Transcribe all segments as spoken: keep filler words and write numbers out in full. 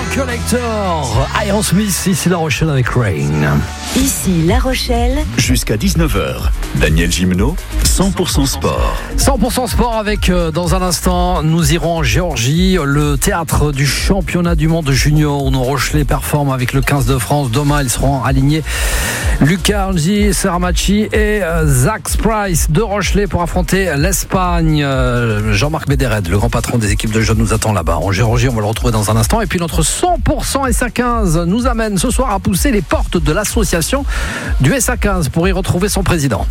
Collector, Aerosmith, ici La Rochelle avec Rain. Ici La Rochelle. Jusqu'à dix-neuf heures, Daniel Gimeno, cent pour cent sport. cent pour cent sport avec, euh, dans un instant, nous irons en Géorgie, le théâtre du championnat du monde junior où nos Rochelais performent avec le quinze de France. Demain, ils seront alignés Lucas Angi, Seramachi et euh, Zach Price de Rochelais pour affronter l'Espagne. Euh, Jean-Marc Bédéred, le grand patron des équipes de jeunes, nous attend là-bas. En Géorgie, on va le retrouver dans un instant. Et puis notre cent pour cent S A quinze nous amène ce soir à pousser les portes de l'association du S A quinze pour y retrouver son président.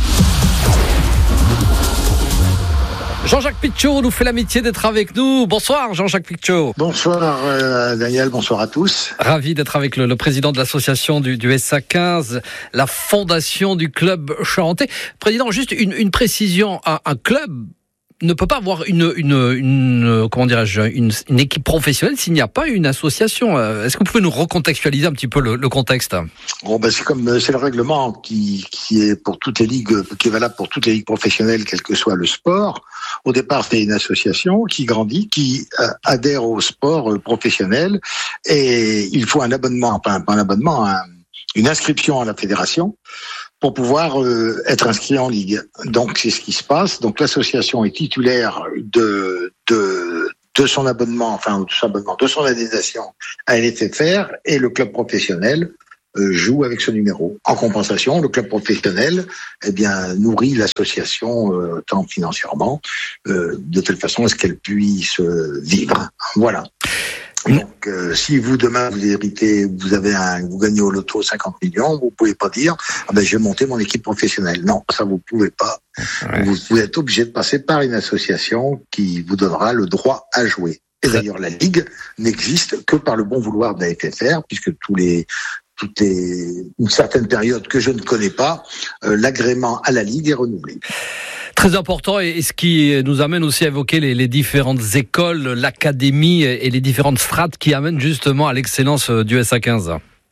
Jean-Jacques Picciot nous fait l'amitié d'être avec nous. Bonsoir Jean-Jacques Picciot. Bonsoir euh, Daniel, bonsoir à tous. Ravi d'être avec le, le président de l'association du, du S A quinze, la fondation du club charentais. Président, juste une, une précision, un, un club ne peut pas avoir une, une, une comment dirais-je, une, une équipe professionnelle s'il n'y a pas une association. Est-ce que vous pouvez nous recontextualiser un petit peu le, le contexte ? Bon, ben c'est comme c'est le règlement qui, qui est pour toutes les ligues, qui est valable pour toutes les ligues professionnelles, quel que soit le sport. Au départ, c'est une association qui grandit, qui euh, adhère au sport euh, professionnel, et il faut un abonnement, enfin pas un abonnement, un, une inscription à la fédération pour pouvoir euh, être inscrit en ligue. Donc c'est ce qui se passe. Donc l'association est titulaire de de de son abonnement, enfin de son abonnement, de son adhésion à L F F R, et le club professionnel euh, joue avec ce numéro. En compensation, le club professionnel, eh bien, nourrit l'association euh, tant financièrement, euh, de telle façon à ce qu'elle puisse euh, vivre. Voilà. Donc, euh, si vous demain vous héritez, vous avez un, vous gagnez au loto cinquante millions, vous pouvez pas dire ah ben je vais monter mon équipe professionnelle. Non, ça vous pouvez pas. Ouais. Vous, vous êtes obligé de passer par une association qui vous donnera le droit à jouer. Et d'ailleurs, la ligue n'existe que par le bon vouloir de la F F R, puisque tous les toutes les une certaine période que je ne connais pas, euh, l'agrément à la ligue est renouvelé. Très important, et ce qui nous amène aussi à évoquer les, les différentes écoles, l'académie et les différentes strates qui amènent justement à l'excellence du S A quinze.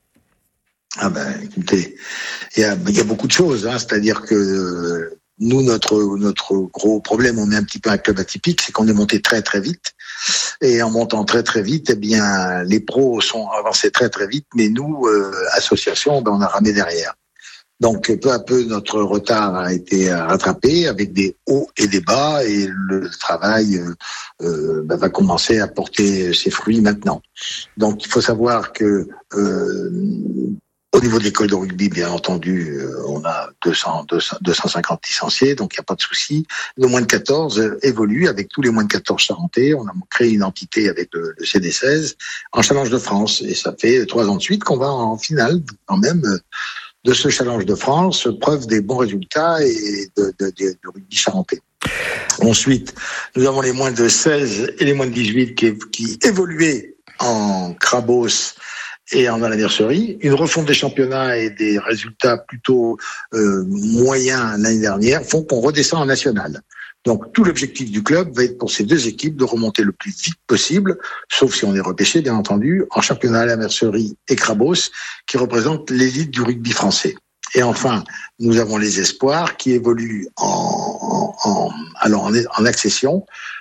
Ah ben, écoutez, il y a, il y a beaucoup de choses, hein, c'est-à-dire que nous, notre notre gros problème, on est un petit peu un club atypique, c'est qu'on est monté très très vite, et en montant très très vite, eh bien, les pros sont avancés très très vite, mais nous, euh, association, ben, on a ramé derrière. Donc, peu à peu, notre retard a été rattrapé avec des hauts et des bas, et le travail euh, bah, va commencer à porter ses fruits maintenant. Donc, il faut savoir que euh, au niveau de l'école de rugby, bien entendu, euh, on a deux cents, deux cents, deux cent cinquante licenciés, donc il n'y a pas de souci. Le moins de quatorze évolue avec tous les moins de quatorze charentais. On a créé une entité avec le, le C D seize en Challenge de France, et ça fait trois ans de suite qu'on va en finale, quand même, de ce Challenge de France, preuve des bons résultats et de, de, de, de rugby charentais. Ensuite, nous avons les moins de seize et les moins de dix-huit qui, qui évoluaient en Crabos et en anniversaire. Une refonte des championnats et des résultats plutôt euh, moyens l'année dernière font qu'on redescend en national. Donc, tout l'objectif du club va être pour ces deux équipes de remonter le plus vite possible, sauf si on est repêché, bien entendu, en championnat à la Mercerie et Crabos, qui représentent l'élite du rugby français. Et enfin, nous avons les espoirs qui évoluent en, en, en, alors en, en accession.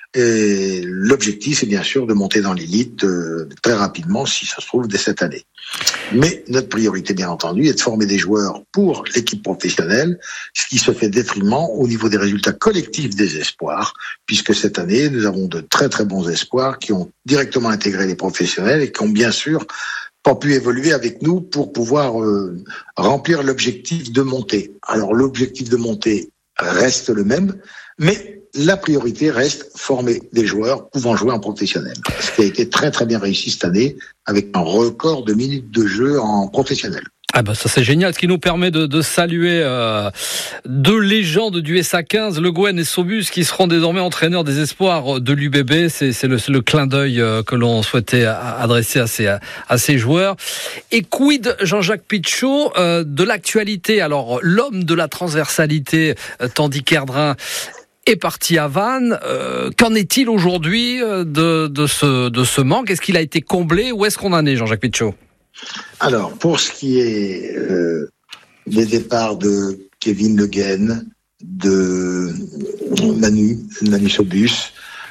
Et l'objectif, c'est bien sûr de monter dans l'élite euh, très rapidement, si ça se trouve, dès cette année. Mais notre priorité, bien entendu, est de former des joueurs pour l'équipe professionnelle, ce qui se fait détriment au niveau des résultats collectifs des espoirs, puisque cette année, nous avons de très très bons espoirs qui ont directement intégré les professionnels et qui ont bien sûr pas pu évoluer avec nous pour pouvoir euh, remplir l'objectif de montée. Alors l'objectif de montée reste le même, mais la priorité reste former des joueurs pouvant jouer en professionnel. Ce qui a été très très bien réussi cette année avec un record de minutes de jeu en professionnel. Ah bah ça c'est génial, ce qui nous permet de, de saluer euh, deux légendes du S A quinze, Le Guen et Sobus, qui seront désormais entraîneurs des espoirs de l'U B B. C'est, c'est le, le clin d'œil euh, que l'on souhaitait adresser à ces, à ces joueurs. Et quid, Jean-Jacques Picciot, euh, de l'actualité? Alors, l'homme de la transversalité, euh, Tandy Kerdrin, est parti à Vannes. Euh, qu'en est-il aujourd'hui de, de, ce, de ce manque? Est-ce qu'il a été comblé? Où est-ce qu'on en est, Jean-Jacques Picciot? Alors, pour ce qui est euh, des départs de Kevin Le Guen, de Manu, Manu Sobus,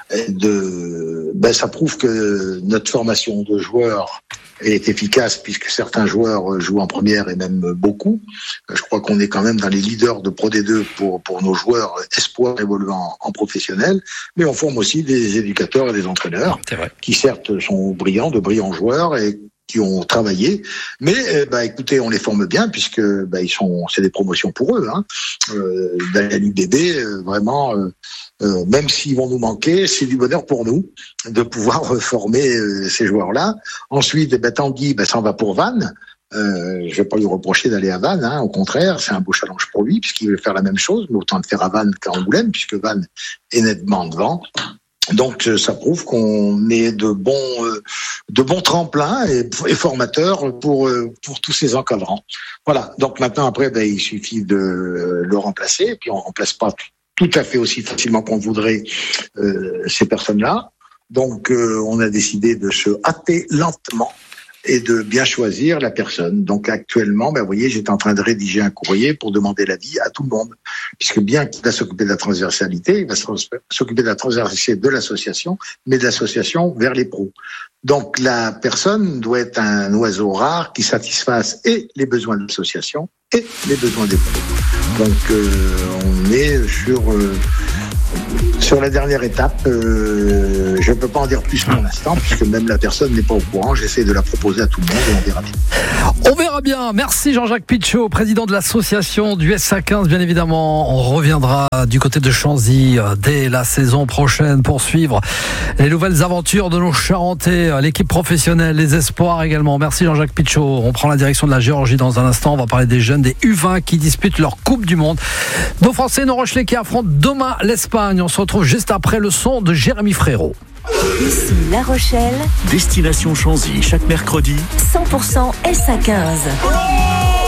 de, ben, ça prouve que notre formation de joueurs est efficace puisque certains joueurs jouent en première et même beaucoup. Je crois qu'on est quand même dans les leaders de Pro D deux pour, pour nos joueurs espoirs évoluant en professionnel, mais on forme aussi des éducateurs et des entraîneurs qui certes sont brillants, de brillants joueurs et qui ont travaillé, mais bah écoutez, on les forme bien puisque bah ils sont, c'est des promotions pour eux. Hein. Euh, d'aller à l'U B B, euh, vraiment, euh, euh, même s'ils vont nous manquer, c'est du bonheur pour nous de pouvoir former euh, ces joueurs-là. Ensuite, bah, Tanguy, bah, ça en va pour Vannes. Euh, je vais pas lui reprocher d'aller à Vannes, hein, au contraire, c'est un beau challenge pour lui puisqu'il veut faire la même chose, mais autant le faire à Vannes qu'à Angoulême puisque Vannes est nettement devant. Donc ça prouve qu'on est de bons euh, de bons tremplins et, et formateurs pour euh, pour tous ces encadrants. Voilà. Donc maintenant après ben, il suffit de le remplacer et puis on remplace pas tout à fait aussi facilement qu'on voudrait euh, ces personnes-là. Donc euh, on a décidé de se hâter lentement et de bien choisir la personne. Donc actuellement, ben vous voyez, j'étais en train de rédiger un courrier pour demander l'avis à tout le monde, puisque bien qu'il va s'occuper de la transversalité, il va s'occuper de la transversalité de l'association, mais de l'association vers les pros. Donc la personne doit être un oiseau rare qui satisfasse et les besoins de l'association et les besoins des pros. Donc euh, on est sur euh, sur la dernière étape. Euh, je ne peux pas en dire plus pour l'instant, puisque même la personne n'est pas au courant. J'essaie de la proposer à tout le monde et on verra bien. On verra bien. Merci Jean-Jacques Pichot, président de l'association du S A quinze. Bien évidemment, on reviendra du côté de Chanzy dès la saison prochaine pour suivre les nouvelles aventures de nos Charentais, l'équipe professionnelle, les espoirs également. Merci Jean-Jacques Pichot. On prend la direction de la Géorgie dans un instant. On va parler des jeunes, des U vingt qui disputent leur Coupe du Monde. Nos Français, nos Rochelais qui affrontent demain l'Espagne. On se retrouve juste après le son de Jérémy Frérot. Ici La Rochelle. Destination Chanzy, chaque mercredi. cent pour cent S A quinze.